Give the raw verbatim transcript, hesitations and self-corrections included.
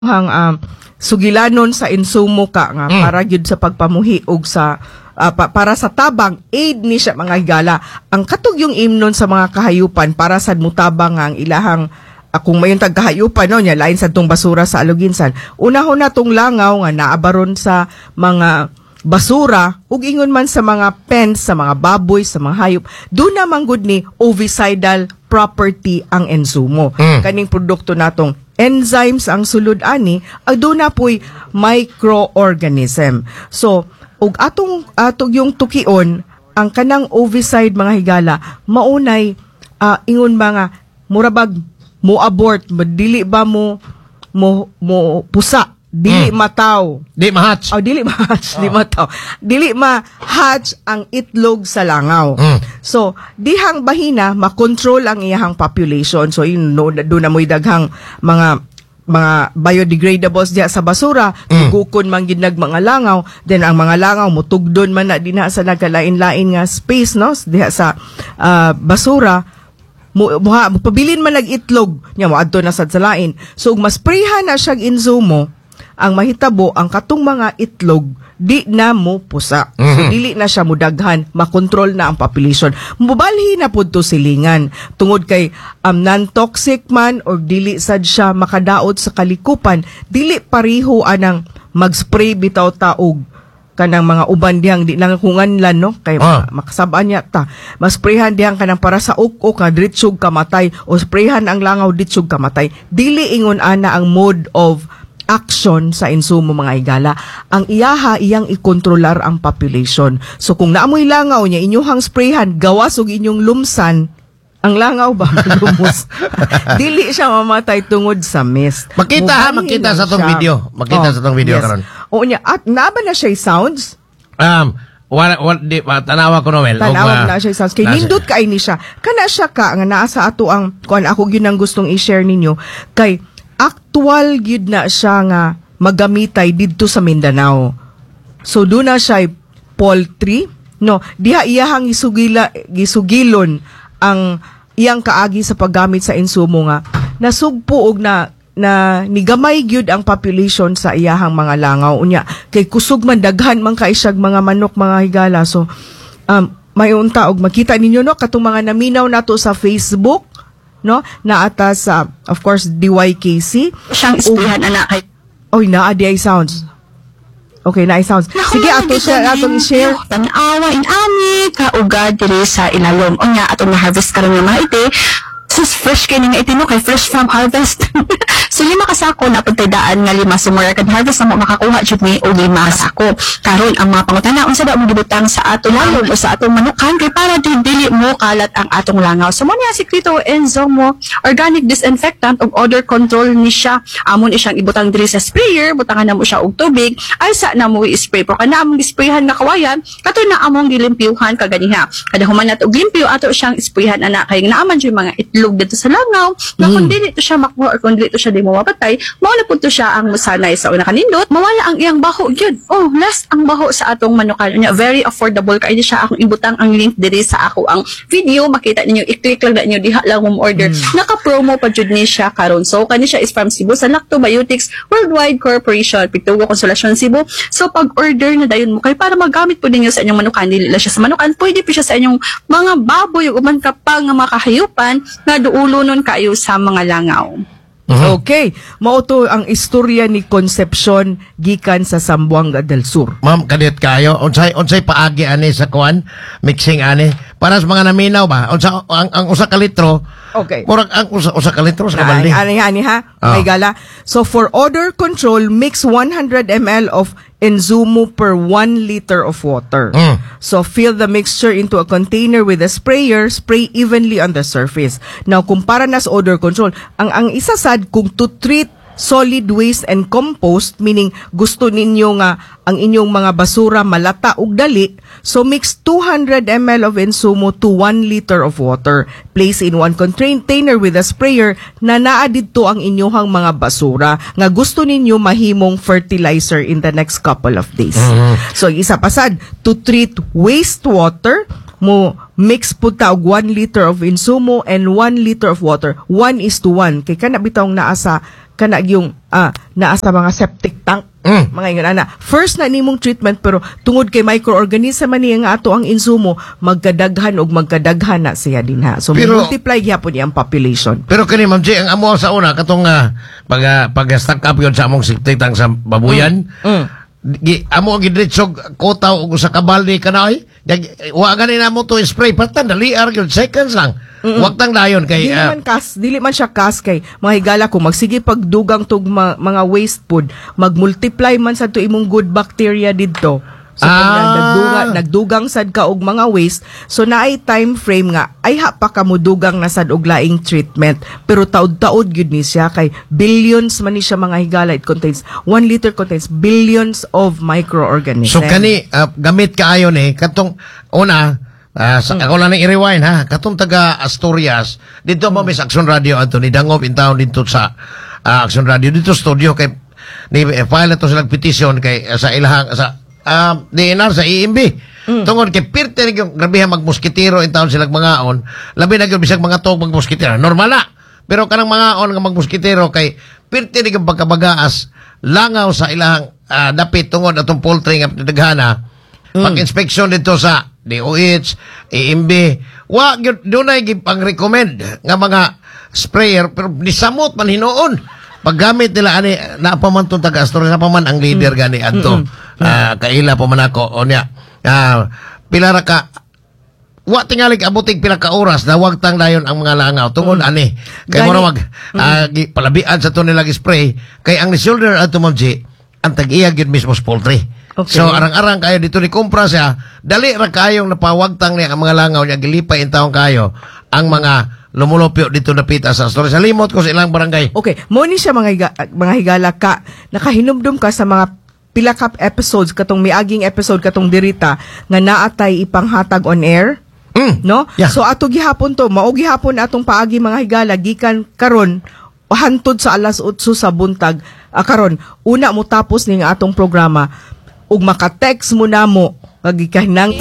hang um, sugilanon sa insumo ka nga mm. para gyud sa pagpamuhi og sa uh, pa, para sa tabang aid ni siya mga higala. Ang katog yung imnon sa mga kahayupan para sad mutabang ang ilahang uh, kung mayon tag kahayupan no nya lain sa tong basura sa aluginsan. Unahon na tong langaw nga naabaron sa mga basura ug ingon man sa mga pens sa mga baboy sa mga hayop do na manggod ni ovicidal property ang insumo. Mm. Kaning produkto natong enzymes ang sulod ani ado na po'y microorganism. So ug atong atong yung tukion ang kanang ovicide mga higala maunay uh, ingon mga murabag mo abort dili ba mo mo, mo pusa dili mm. mataw di ma-hatch oh dili ma-hatch oh. di mataw dili ma-hatch ang itlog sa langaw. Mm. So dihang bahina makontrol ang iyahang population. So yun no, do na mo'y daghang mga mga biodegradables diya sa basura mm. tugukon man gid nag mga langaw, then ang mga langaw mutugdon man na dinha sa nagalain-lain nga space no diha sa uh, basura mo muha pabilin man nag itlog nya mo adto na sad sa lain. So ug masprayhan na siya insumo ang mahitabo ang katong mga itlog di na mo pusa. Mm-hmm. So dili na siya mudaghan, makontrol na ang population. Mubalhi na pud to silingan tungod kay um, non-toxic man or dili sad siya makadaot sa kalikupan, dili pareho anang mag-spray bitaw taog kanang mga uban diyang di lang kunganlan no kay ah. makasabaan niya ta masprayhan diyang kanang para sa uk-uk nga diretsog kamatay o sprayhan ang langaw diretsog kamatay. Dili ingon ana ang mode of action sa insumo mga higala. Ang iyaha iyang ikontrolar ang population. So kung naamoy langaw niya inyong sprayhan gawas og inyong lumsan ang langaw ba lumos dili siya mamatay tungod sa mist. Makita ha makita sa tong video makita oh, sa tong video yes. karon o niya at naba na siya sounds um wala wala di tanawa ko Noel tanawa na siya sounds kay nindot kay ni siya kana siya ka nga naa sa ato ang kuan ako gyud ang gustong i-share ninyo kay actual gyud na siya nga magamitay didto sa Mindanao. So do na siya poultry no diha iyahang isugila gisugilon ang iyang kaagi sa paggamit sa insumo nga nasugpo og na na nigamay gyud ang population sa iyahang mga langaw unya kay kusog man daghan man kay siyag mga manok mga higala. So um may unta og makita ninyo no katong mga naminaw nato sa Facebook no na ata sa of course D Y K C siyang isprihan anak kay oy naa di ay sounds okay na ay sounds sige ato siya atong share tanawa inani ka ugad diri sa ilalom unya atong na-harvest karon nga mga ite sus fresh kay nga ite no kay fresh from harvest. So lima ka sako na pagtidaan nga lima sumura kad harvest na mo makakuha jud ni og lima ka sako. Karon ang mga pangutana unsa daw mo gibutang sa atong langaw o sa atong manukan kay para dili mo kalat ang atong langaw. So mo niya sikreto Enzomo organic disinfectant og odor control ni siya. Amon siyang ibutang diri sa sprayer, butangan na mo siya og tubig ay sa na mo i-spray pero kana among isprayhan nga kawayan kato na among gilimpyuhan kaganiha. Kada human nato og limpyo ato siyang isprayhan ana kay naaman jud mga itlog dito sa langaw. Na mm. kung dili to siya makuha or kung dili to siya di mawapatay, mawala po to siya ang musanay sa una kanindot, mawala ang iyang baho yun. Oh, last ang baho sa atong manukan. Very affordable kay di siya akong ibutang ang link diri sa ako ang video, makita ninyo, i-click lang na ninyo, diha lang mo order. Mm. Naka-promo pa jud ni siya karon. So kani siya is from Cebu sa Lactobiotics Worldwide Corporation, Pitugo Consolacion Cebu. So pag order na dayon mo kay para magamit po ninyo sa inyong manukan, dili lang siya sa manukan, pwede po siya sa inyong mga baboy ug uban ka pa nga makahayupan nga duulo nun kayo sa mga langaw. Uh-huh. Okay, mao to ang istorya ni Concepcion gikan sa Zamboanga del Sur. Ma'am, kadit kayo unsay unsay paagi ani sa kuan mixing ani para sa mga naminaw ba unsa ang, ang usa ka litro. Okay. Murag ang usa usa ka litro sa kabaldi. Ani ani ha. Oh. May gala. So for odor control, mix one hundred milliliters of Enzumo per one liter of water. Mm. So fill the mixture into a container with a sprayer, spray evenly on the surface. Now kumpara na sa odor control, ang ang isa sad kung to treat solid waste and compost, meaning gusto ninyo nga ang inyong mga basura malata ug dali, so mix two hundred milliliters of Enzumo to one liter of water. Place in one container with a sprayer na naa didto ang inyong mga basura nga gusto ninyo mahimong fertilizer in the next couple of days. Mm-hmm. So isa pasad, to treat wastewater, mo mix po ta og one liter of Enzumo and one liter of water. one is to one. Kay kana bitawng naa sa kana yung ah, naa sa mga septic tank. Mm. Mga ingon ana. First na nimong treatment pero tungod kay microorganism man niya nga ato ang insumo magkadaghan og magkadaghan na siya dinha. So Pero- multiply gyapon iyang population. Pero kani Ma'am J, ang amo sa una katong uh, pag uh, pag stack up yun sa among siktitang sa babuyan. Mm. Gi, amo gidretsog kotaw og sa kabaldi kanay. Wa gani namo to spray patan dali ar gyud seconds lang. Wag tang dayon kay Dili ah, man kas, dili man siya kas kay mga higala ko magsige pagdugang tog ma- mga waste food, magmultiply man sa to imong good bacteria didto. So kung Ah. nagdugang, nagdugang sad ka og mga waste, so naay time frame nga ay ha pa ka mo dugang na sad og laing treatment. Pero taud-taud gyud ni siya kay billions man ni siya mga higala. It contains one liter contains billions of microorganisms. so kani ah, gamit kaayo ni katong una ah, sa, ako lang nang i-rewind ha katong taga Asturias dito mo may sa Action Radio ato ni Dangop in town dito sa ah, Action Radio dito studio kay ni eh, file to silang petition kay ah, sa ilahang sa um, D N R sa I M B. Mm. Tungod kay pirte ni yung grabe magmoskitero in town silang mangaon. Labi na gyud bisag mga tog magmoskitero. Normal na. Pero kanang mangaon nga magmoskitero kay pirte ni yung pagkabagaas langaw sa ilang ah, dapit tungod atong poultry nga daghana. Mm. Pag-inspeksyon dito sa D O H, I M B, wa gyud dunay gi pang-recommend nga mga sprayer pero nisamot man hinuon. Paggamit nila ani na pa man tong taga Asturias na pa man ang leader gani adto. Ah, kaila pa man ako o niya. Ah, pila ra ka wa tingali abutig pila ka oras na wag tang dayon ang mga langaw tungod ani kay Gani- mura wag ah, gi- palabian sa to nila gi spray kay ang ni shoulder ato Ma'am G ang tag-iya gyud mismo sa poultry. Okay. So arang-arang kayo dito ni kumpra siya dali ra kayong napawagtang niya ang mga langaw niya gilipay in taong kayo ang mga lumulupyo dito na pita sa Asturias. Salimot ko sa ilang barangay. Okay, mo ni siya mga higa, mga higala ka nakahinumdum ka sa mga pila ka episodes katong miaging episode katong dirita nga naatay ipanghatag on air. Mm. No? Yeah. So ato gihapon to, mao gihapon atong paagi mga higala gikan karon hantod sa alas otso sa buntag. Ah, karon una mo tapos ning atong programa ug maka-text mo namo nga gikanang